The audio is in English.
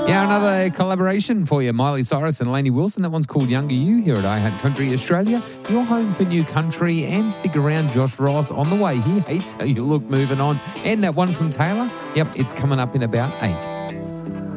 Yeah, another collaboration for you. Miley Cyrus and Lainey Wilson. That one's called Younger You here at iHeart Country Australia. Your home for new country. And stick around, Josh Ross on the way. He hates how you look moving on. And that one from Taylor. Yep, it's coming up in about 8.